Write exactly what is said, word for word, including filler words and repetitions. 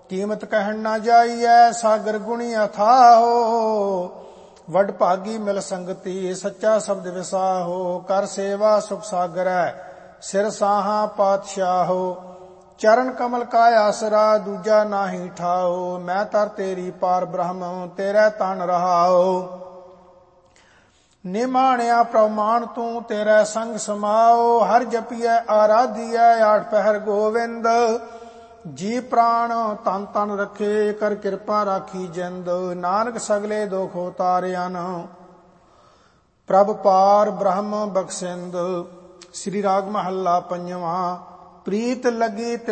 ਕੀਮਤ ਕਹਿਣ ਨਾ ਜਾਈਐ, ਸਾਗਰ ਗੁਣੀ ਅਥਾਹੋ। ਵਡ ਭਾਗੀ ਮਿਲ ਸੰਗਤੀ, ਸੱਚਾ ਸ਼ਬਦ ਵਿਸਾਹੋ। ਕਰ ਸੇਵਾ ਸੁਖ ਸਾਗਰੈ, ਸਿਰ ਸਾਹਾ ਪਾਤਸ਼ਾਹੋ। ਚਰਨ ਕਮਲ ਕਾ ਆਸਰਾ, ਦੂਜਾ ਨਾਹੀ ਠਾਓ। ਮੈਂ ਤਰ ਤੇਰੀ ਪਾਰ ਬ੍ਰਹਮ, ਤੇਰੇ ਤਨ ਰਹਾਓ। ਨਿਮਾਣਿਆ ਪ੍ਰਮਾਣ ਤੂੰ, ਤੇਰੇ ਸੰਗ ਸਮਾਓ। ਹਰ ਜਪੀਐ ਆਰਾਧੀਐ, ਆਠ ਪਹਿਰ ਗੋਵਿੰਦ। ਜੀ ਪ੍ਰਾਣ ਤਨ ਤਨ ਰਖੇ, ਕਰ ਕਿਰਪਾ ਰਾਖੀ ਜਿੰਦ। ਨਾਨਕ ਸਗਲੇ ਦੁਖ ਉਤਾਰਿਆਨ, ਪ੍ਰਭ ਪਾਰ ਬ੍ਰਹਮ ਬਖਸ਼ਿੰਦ। ਸ੍ਰੀ ਰਾਗ ਮਹੱਲਾ ਪੰਜਵਾਂ। ਪ੍ਰੀਤ ਲੱਗੀ